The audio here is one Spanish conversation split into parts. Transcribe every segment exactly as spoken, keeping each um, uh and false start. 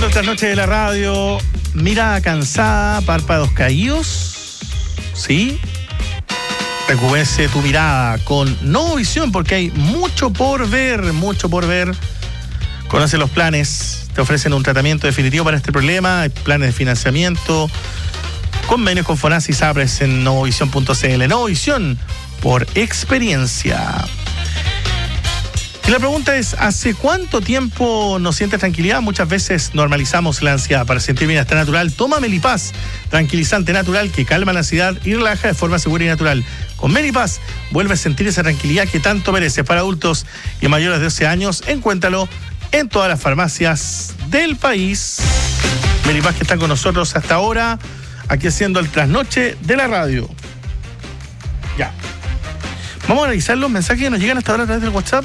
al trasnoche de la radio. Mirada cansada, párpados caídos. ¿Sí? Rejuvenece tu mirada con Novovisión, porque hay mucho por ver, mucho por ver. Conoce los planes, te ofrecen un tratamiento definitivo para este problema, hay planes de financiamiento, convenios con Fonasa y Sapres en novovisión punto c l. Novovisión, por experiencia. Y la pregunta es, ¿hace cuánto tiempo no sientes tranquilidad? Muchas veces normalizamos la ansiedad. Para sentir bienestar natural, toma Melipaz, tranquilizante natural que calma la ansiedad y relaja de forma segura y natural. Con Melipaz, vuelve a sentir esa tranquilidad que tanto mereces. Para adultos y mayores de doce años, encuéntralo en todas las farmacias del país. Melipaz, que está con nosotros hasta ahora, aquí haciendo el trasnoche de la radio. Ya. Vamos a revisar los mensajes que nos llegan hasta ahora a través del WhatsApp.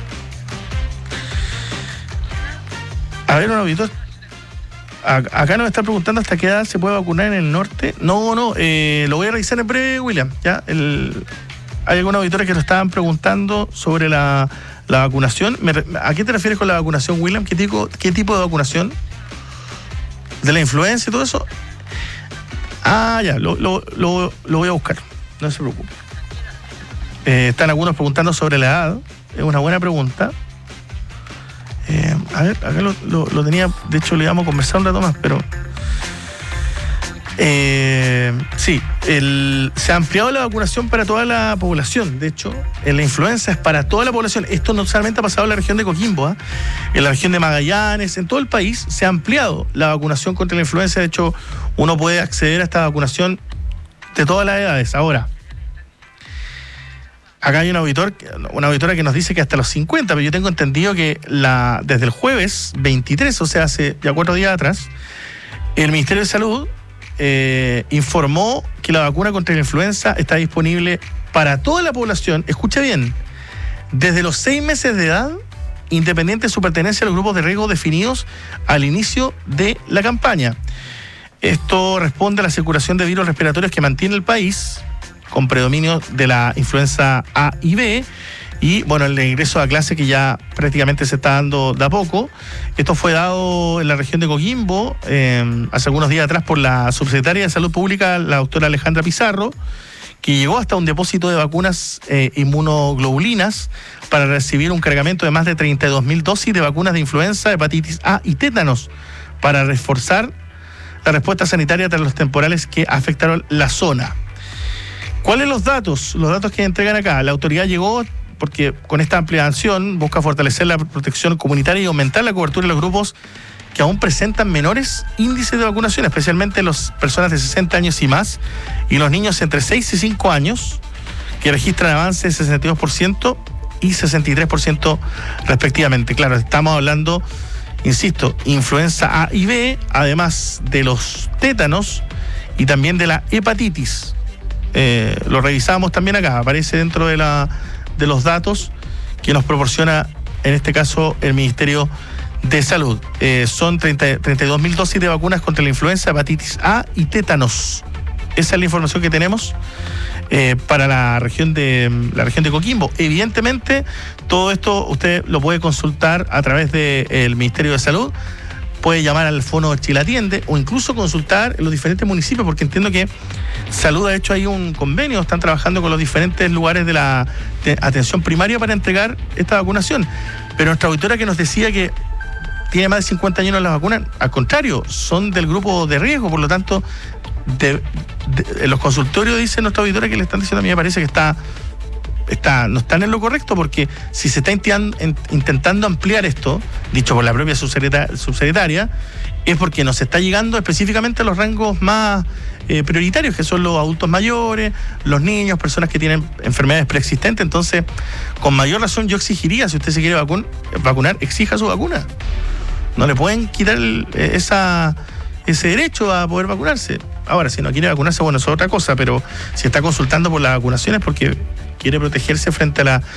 A ver, un auditor. Acá nos está preguntando hasta qué edad se puede vacunar en el norte. No, no, eh, lo voy a revisar en breve, William. Ya, el, hay algunos auditores que nos estaban preguntando sobre la, la vacunación. Me, ¿A qué te refieres con la vacunación, William? ¿Qué tipo, qué tipo de vacunación? ¿De la influenza y todo eso? Ah, ya, lo, lo, lo, lo voy a buscar. No se preocupe. Eh, están algunos preguntando sobre la edad. Es una buena pregunta. Eh, a ver, acá lo, lo, lo tenía, de hecho le íbamos a conversar un rato más, pero eh, sí, el, se ha ampliado la vacunación para toda la población. De hecho, en la influenza es para toda la población. Esto no solamente ha pasado en la región de Coquimbo, ¿eh? En la región de Magallanes, en todo el país se ha ampliado la vacunación contra la influenza. De hecho, uno puede acceder a esta vacunación de todas las edades. Ahora, acá hay un auditor, una auditora que nos dice que hasta los cincuenta, pero yo tengo entendido que la, desde el jueves veintitrés, o sea, hace ya cuatro días atrás, el Ministerio de Salud eh, informó que la vacuna contra la influenza está disponible para toda la población, escucha bien, desde los seis meses de edad, independiente de su pertenencia a los grupos de riesgo definidos al inicio de la campaña. Esto responde a la circulación de virus respiratorios que mantiene el país, con predominio de la influenza A y B, y bueno, el ingreso a clase que ya prácticamente se está dando de a poco. Esto fue dado en la región de Coquimbo eh, hace algunos días atrás por la subsecretaria de Salud Pública, la doctora Alejandra Pizarro, que llegó hasta un depósito de vacunas eh, inmunoglobulinas para recibir un cargamento de más de treinta y dos mil dosis de vacunas de influenza, hepatitis A y tétanos, para reforzar la respuesta sanitaria tras los temporales que afectaron la zona. ¿Cuáles los datos? Los datos que entregan acá. La autoridad llegó porque con esta ampliación busca fortalecer la protección comunitaria y aumentar la cobertura de los grupos que aún presentan menores índices de vacunación, especialmente las personas de sesenta años y más y los niños entre seis y cinco años, que registran avances de sesenta y dos por ciento y sesenta y tres por ciento respectivamente. Claro, estamos hablando, insisto, influenza A y B, además de los tétanos y también de la hepatitis. Eh, lo revisamos también acá, aparece dentro de, la, de los datos que nos proporciona, en este caso, el Ministerio de Salud. Eh, son treinta, treinta y dos mil dosis de vacunas contra la influenza, hepatitis A y tétanos. Esa es la información que tenemos eh, para la región de la región de Coquimbo. Evidentemente, todo esto usted lo puede consultar a través del Ministerio de Salud. Puede llamar al Fono Chile Atiende o incluso consultar en los diferentes municipios, porque entiendo que Salud ha hecho ahí un convenio, están trabajando con los diferentes lugares de la de atención primaria para entregar esta vacunación. Pero nuestra auditora que nos decía que tiene más de cincuenta años la vacuna, al contrario, son del grupo de riesgo, por lo tanto, de, de, en los consultorios dice nuestra auditora que le están diciendo, a mí me parece que está... Está, no están en lo correcto, porque si se está intentando ampliar esto, dicho por la propia subsecretaria, es porque nos está llegando específicamente a los rangos más eh, prioritarios, que son los adultos mayores, los niños, personas que tienen enfermedades preexistentes. Entonces, con mayor razón yo exigiría, si usted se quiere vacun- vacunar, exija su vacuna. No le pueden quitar el, esa, ese derecho a poder vacunarse. Ahora, si no quiere vacunarse, bueno, eso es otra cosa, pero si está consultando por las vacunaciones porque quiere protegerse frente a la